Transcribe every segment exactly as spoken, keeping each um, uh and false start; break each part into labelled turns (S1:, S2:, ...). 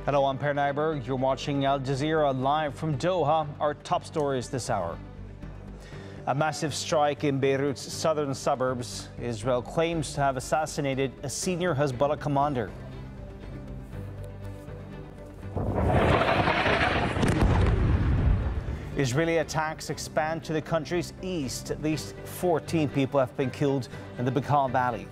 S1: Hello, I'm Per Nyberg. You're watching Al Jazeera live from Doha. Our top stories this hour. A massive strike in Beirut's southern suburbs. Israel claims to have assassinated a senior Hezbollah commander. Israeli attacks expand to the country's east. At least fourteen people have been killed in the Bekaa Valley.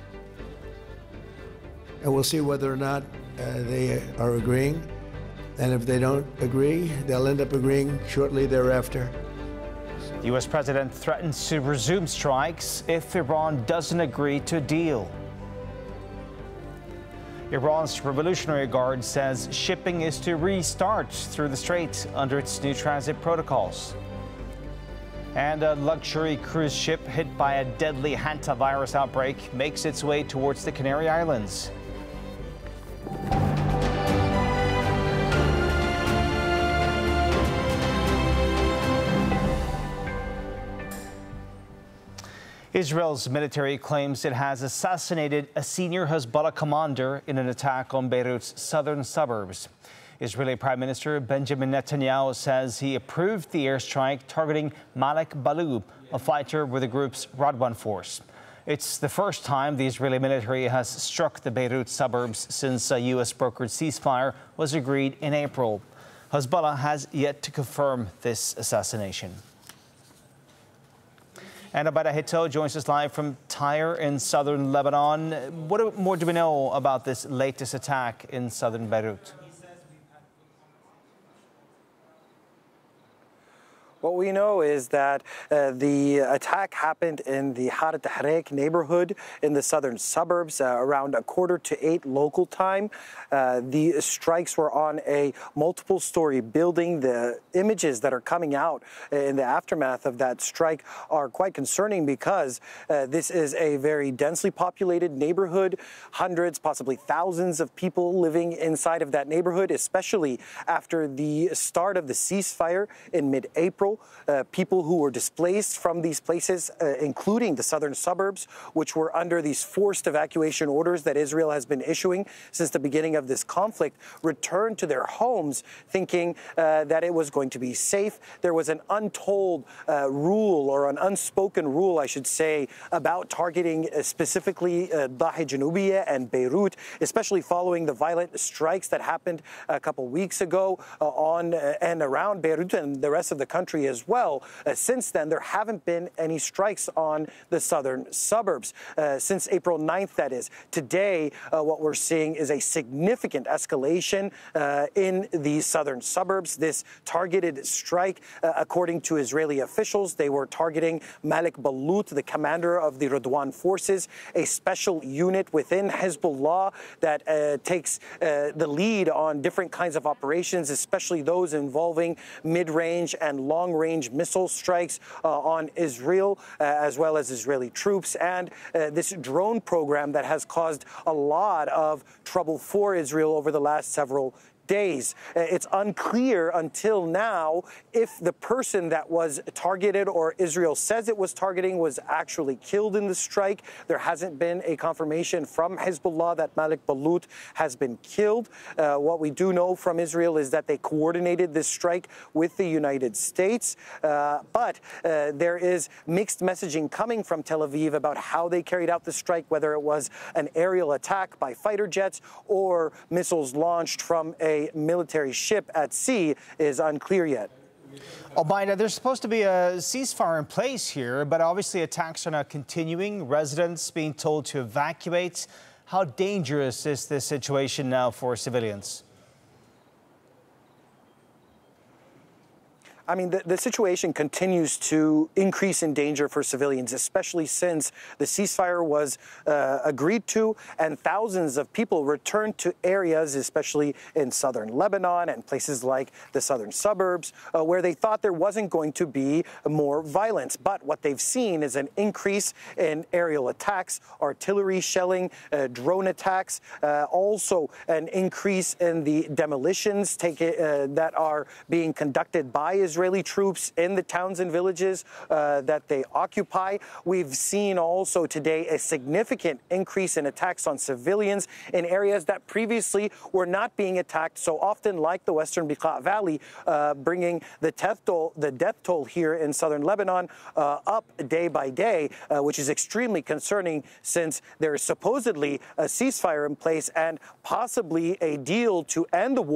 S2: And we'll see whether or not uh, they are agreeing. And if they don't agree, they'll end up agreeing shortly thereafter.
S1: The U S president threatens to resume strikes if Iran doesn't agree to a deal. Iran's Revolutionary Guard says shipping is to restart through the strait under its new transit protocols. And a luxury cruise ship hit by a deadly hantavirus outbreak makes its way towards the Canary Islands. Israel's military claims it has assassinated a senior Hezbollah commander in an attack on Beirut's southern suburbs. Israeli Prime Minister Benjamin Netanyahu says he approved the airstrike targeting Malik Balou, a fighter with the group's Radwan force. It's the first time the Israeli military has struck the Beirut suburbs since a U S brokered ceasefire was agreed in April. Hezbollah has yet to confirm this assassination. And Abada Hito joins us live from Tyre in southern Lebanon. What more do we know about this latest attack in southern Beirut?
S3: What we know is that uh, the attack happened in the Harat Tahrik neighborhood in the southern suburbs uh, around a quarter to eight local time. Uh, the strikes were on a multiple story building. The images that are coming out in the aftermath of that strike are quite concerning because uh, this is a very densely populated neighborhood. Hundreds, possibly thousands of people living inside of that neighborhood, especially after the start of the ceasefire in mid-April. Uh, people who were displaced from these places, uh, including the southern suburbs, which were under these forced evacuation orders that Israel has been issuing since the beginning of this conflict, returned to their homes thinking uh, that it was going to be safe. There was an untold uh, rule, or an unspoken rule, I should say, about targeting uh, specifically uh, Dahi Janubia and Beirut, especially following the violent strikes that happened a couple weeks ago uh, on uh, and around Beirut and the rest of the country as well. Uh, since then, there haven't been any strikes on the southern suburbs. Uh, since April ninth, that is. Today, uh, what we're seeing is a significant escalation uh, in the southern suburbs. This targeted strike, uh, according to Israeli officials, they were targeting Malik Balou, the commander of the Radwan forces, a special unit within Hezbollah that uh, takes uh, the lead on different kinds of operations, especially those involving mid-range and long long-range missile strikes uh, on Israel, uh, as well as Israeli troops, and uh, this drone program that has caused a lot of trouble for Israel over the last several days. It's unclear until now if the person that was targeted, or Israel says it was targeting, was actually killed in the strike. There hasn't been a confirmation from Hezbollah that Malik Balou has been killed. Uh, what we do know from Israel is that they coordinated this strike with the United States. Uh, but uh, there is mixed messaging coming from Tel Aviv about how they carried out the strike, whether it was an aerial attack by fighter jets or missiles launched from a military ship at sea is unclear yet.
S1: Obaida, there's supposed to be a ceasefire in place here, but obviously attacks are now continuing, residents being told to evacuate. How dangerous is this situation now for civilians?
S3: I mean, the, the situation continues to increase in danger for civilians, especially since the ceasefire was uh, agreed to and thousands of people returned to areas, especially in southern Lebanon and places like the southern suburbs, uh, where they thought there wasn't going to be more violence. But what they've seen is an increase in aerial attacks, artillery shelling, uh, drone attacks, uh, also an increase in the demolitions take, uh, that are being conducted by Israel Israeli troops in the towns and villages uh, that they occupy. We've seen also today a significant increase in attacks on civilians in areas that previously were not being attacked so often, like the Western Bekaa Valley, uh, bringing the death toll, the death toll here in southern Lebanon uh, up day by day, uh, which is extremely concerning since there is supposedly a ceasefire in place and possibly a deal to end the war.